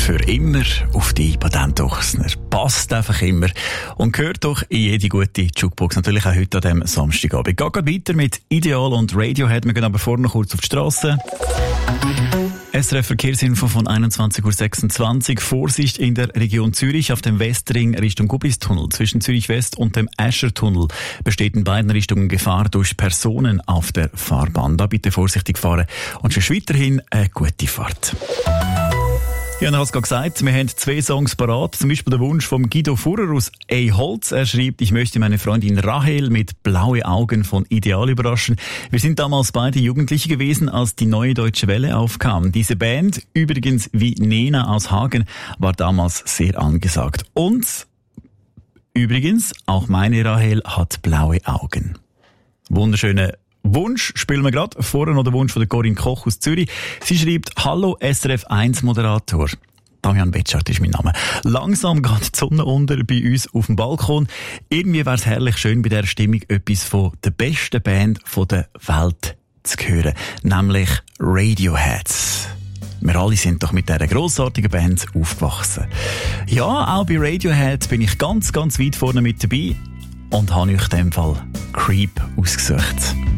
für immer auf die Patentochsner. Passt einfach immer. Und gehört doch in jede gute Jukebox. Natürlich auch heute an diesem Samstagabend. Geht weiter mit Ideal und Radiohead. Wir gehen aber vorher noch kurz auf die Strasse. SRF Verkehrsinfo von 21.26 Uhr. Vorsicht in der Region Zürich auf dem Westring Richtung Gubistunnel. Zwischen Zürich West und dem Eschertunnel besteht in beiden Richtungen Gefahr durch Personen auf der Fahrbahn. Da bitte vorsichtig fahren und schon weiterhin eine gute Fahrt. Ja, ich habe es gerade gesagt, wir haben 2 Songs parat. Zum Beispiel der Wunsch von Guido Furrer aus Holz. Er schreibt, ich möchte meine Freundin Rahel mit Blaue Augen von Ideal überraschen. Wir sind damals beide Jugendliche gewesen, als die Neue Deutsche Welle aufkam. Diese Band, übrigens wie Nena aus Hagen, war damals sehr angesagt. Und übrigens, auch meine Rahel hat blaue Augen. Wunderschöne Wunsch spielen wir gerade. Vorher noch der Wunsch von der Corinne Koch aus Zürich. Sie schreibt, hallo SRF 1 Moderator. Damian Betschart ist mein Name. Langsam geht die Sonne unter bei uns auf dem Balkon. Irgendwie wäre es herrlich schön, bei dieser Stimmung etwas von der besten Band der Welt zu hören. Nämlich Radiohead. Wir alle sind doch mit dieser grossartigen Band aufgewachsen. Ja, auch bei Radiohead bin ich ganz, ganz weit vorne mit dabei und habe euch in dem Fall Creep ausgesucht.